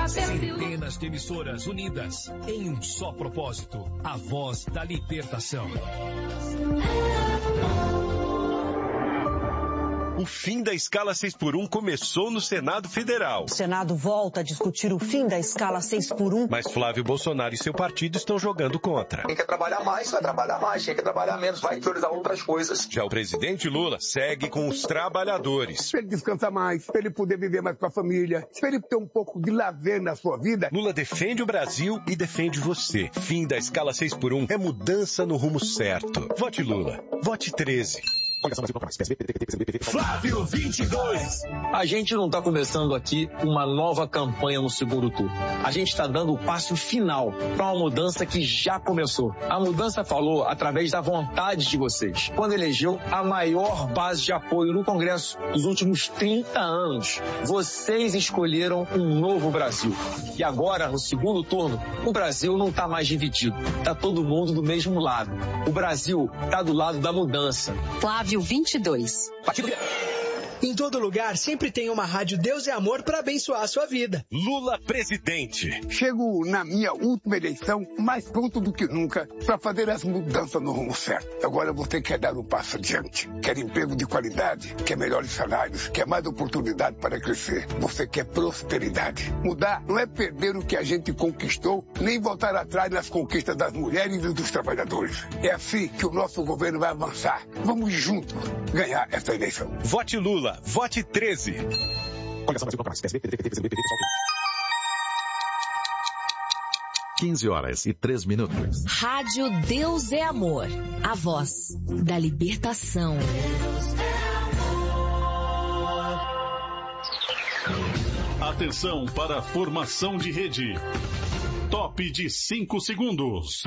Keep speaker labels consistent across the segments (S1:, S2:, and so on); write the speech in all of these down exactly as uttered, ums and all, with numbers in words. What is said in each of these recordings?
S1: Centenas de emissoras unidas em um só propósito, a voz da libertação.
S2: O fim da escala seis por um começou no Senado Federal.
S3: O Senado volta a discutir o fim da escala seis por um.
S2: Mas Flávio Bolsonaro e seu partido estão jogando contra.
S4: Quem quer trabalhar mais, vai trabalhar mais. Quem quer trabalhar menos, vai priorizar outras coisas.
S2: Já o presidente Lula segue com os trabalhadores.
S5: Para ele descansar mais, para ele poder viver mais com a família, para ele ter um pouco de lazer na sua vida.
S2: Lula defende o Brasil e defende você. Fim da escala seis por um é mudança no rumo certo. Vote Lula. Vote treze.
S1: Flávio vinte e dois.
S6: A gente não está começando aqui uma nova campanha no segundo turno. A gente está dando o passo final para uma mudança que já começou. A mudança falou através da vontade de vocês, quando elegeu a maior base de apoio no Congresso dos últimos trinta anos. Vocês escolheram um novo Brasil. E agora, no segundo turno, o Brasil não está mais dividido. Está todo mundo do mesmo lado. O Brasil está do lado da mudança.
S7: Flávio vinte e dois.
S8: Em todo lugar sempre tem uma rádio Deus é Amor para abençoar a sua vida.
S2: Lula presidente.
S5: Chego na minha última eleição mais pronto do que nunca para fazer as mudanças no rumo certo. Agora você quer dar um passo adiante. Quer emprego de qualidade, quer melhores salários, quer mais oportunidade para crescer. Você quer prosperidade. Mudar não é perder o que a gente conquistou, nem voltar atrás nas conquistas das mulheres e dos trabalhadores. É assim que o nosso governo vai avançar. Vamos juntos ganhar essa eleição.
S2: Vote Lula. Vote treze.
S9: quinze horas e três minutos.
S7: Rádio Deus é Amor. A voz da libertação.
S1: Atenção para a formação de rede. Top de cinco segundos.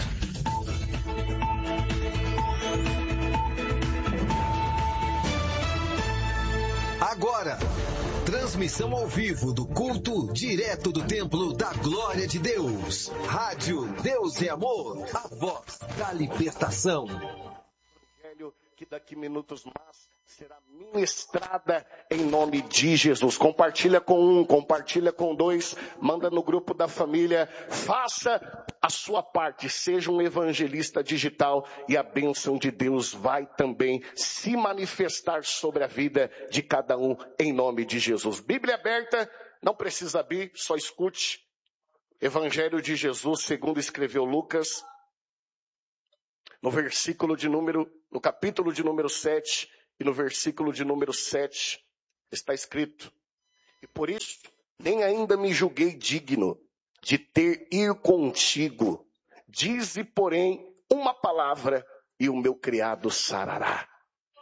S10: Agora, transmissão ao vivo do culto direto do Templo da Glória de Deus. Rádio Deus é Amor, a voz da libertação.
S11: Evangelho que daqui minutos mais será ministrada em nome de Jesus. Compartilha com um, compartilha com dois, manda no grupo da família, faça a sua parte, seja um evangelista digital e a bênção de Deus vai também se manifestar sobre a vida de cada um em nome de Jesus. Bíblia aberta, não precisa abrir, só escute. Evangelho de Jesus, segundo escreveu Lucas, no versículo de número, no capítulo de número sete, e no versículo de número sete está escrito: e por isso nem ainda me julguei digno de ter ir contigo. Dize, porém, uma palavra e o meu criado sarará.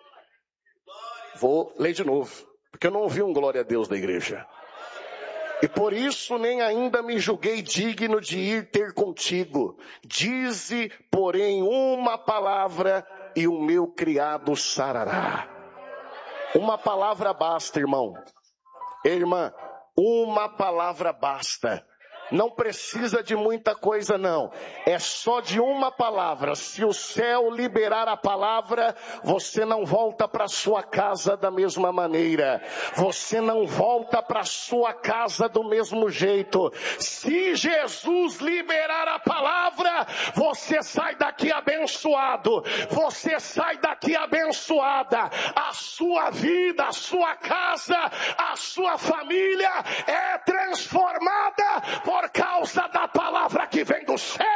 S11: Vou ler de novo, porque eu não ouvi um glória a Deus da igreja. E por isso nem ainda me julguei digno de ir ter contigo. Dize, porém, uma palavra e o meu criado sarará. Uma palavra basta, irmão. Irmã, uma palavra basta. Não precisa de muita coisa, não. É só de uma palavra. Se o céu liberar a palavra, você não volta para sua casa da mesma maneira. Você não volta para sua casa do mesmo jeito. Se Jesus liberar a palavra, você sai daqui abençoado. Você sai daqui abençoada. A sua vida, a sua casa, a sua família é transformada por Por causa da palavra que vem do céu.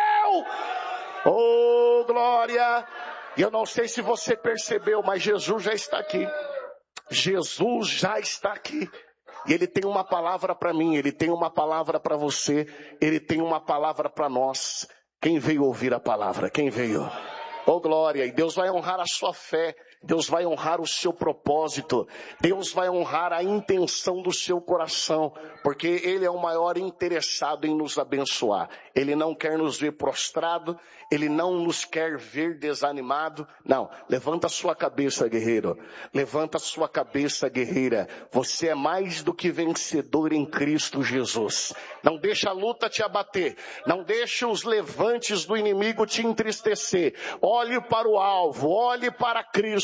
S11: Oh, glória. E eu não sei se você percebeu, mas Jesus já está aqui. Jesus já está aqui. E Ele tem uma palavra para mim, Ele tem uma palavra para você, Ele tem uma palavra para nós. Quem veio ouvir a palavra? Quem veio? Oh, glória. E Deus vai honrar a sua fé. Deus vai honrar o seu propósito. Deus vai honrar a intenção do seu coração. Porque Ele é o maior interessado em nos abençoar. Ele não quer nos ver prostrado. Ele não nos quer ver desanimado. Não. Levanta a sua cabeça, guerreiro. Levanta a sua cabeça, guerreira. Você é mais do que vencedor em Cristo Jesus. Não deixa a luta te abater. Não deixe os levantes do inimigo te entristecer. Olhe para o alvo. Olhe para Cristo.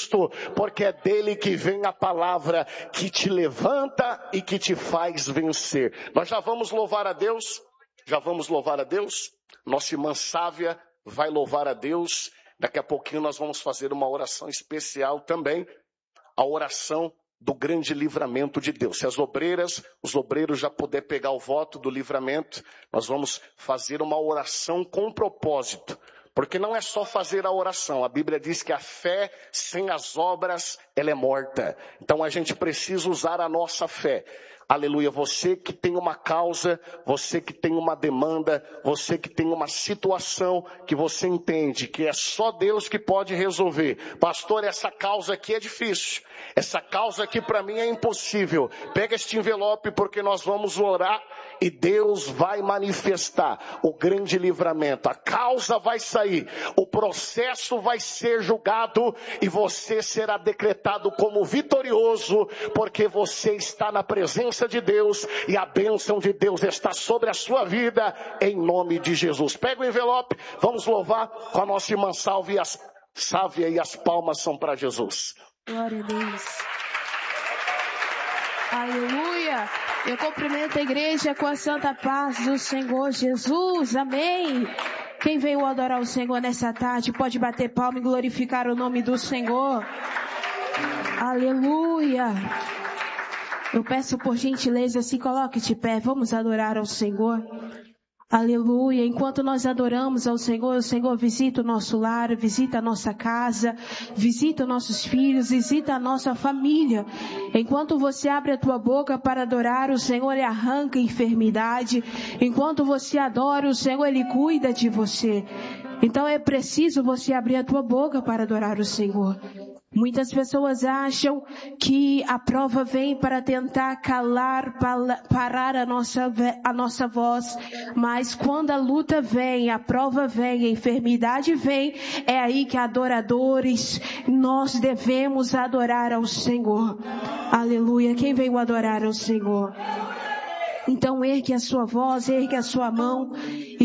S11: Cristo, porque é dele que vem a palavra que te levanta e que te faz vencer. Nós já vamos louvar a Deus? Já vamos louvar a Deus? Nossa irmã Sávia vai louvar a Deus. Daqui a pouquinho nós vamos fazer uma oração especial também, a oração do grande livramento de Deus. Se as obreiras, os obreiros já puder pegar o voto do livramento, nós vamos fazer uma oração com propósito. Porque não é só fazer a oração. A Bíblia diz que a fé sem as obras, ela é morta. Então a gente precisa usar a nossa fé. Aleluia, você que tem uma causa, você que tem uma demanda, você que tem uma situação que você entende que é só Deus que pode resolver. Pastor, essa causa aqui é difícil. Essa causa aqui para mim é impossível. Pega este envelope porque nós vamos orar e Deus vai manifestar o grande livramento. A causa vai sair, o processo vai ser julgado e você será decretado como vitorioso porque você está na presença de Deus e a bênção de Deus está sobre a sua vida em nome de Jesus. Pega o envelope, vamos louvar com a nossa irmã Sálvia e as, Sávia e as palmas são para Jesus.
S12: Glória a Deus. Aleluia. Eu cumprimento a igreja com a santa paz do Senhor Jesus. Amém. Quem veio adorar o Senhor nessa tarde pode bater palma e glorificar o nome do Senhor. Aleluia. Eu peço por gentileza, se coloque de pé, vamos adorar ao Senhor. Aleluia. Enquanto nós adoramos ao Senhor, o Senhor visita o nosso lar, visita a nossa casa, visita nossos filhos, visita a nossa família. Enquanto você abre a tua boca para adorar, o Senhor Ele arranca a enfermidade. Enquanto você adora, o Senhor Ele cuida de você. Então é preciso você abrir a tua boca para adorar o Senhor. Muitas pessoas acham que a prova vem para tentar calar, parar a nossa, a nossa voz. Mas quando a luta vem, a prova vem, a enfermidade vem, é aí que adoradores, nós devemos adorar ao Senhor. Aleluia. Quem veio adorar ao Senhor? Então ergue a sua voz, ergue a sua mão.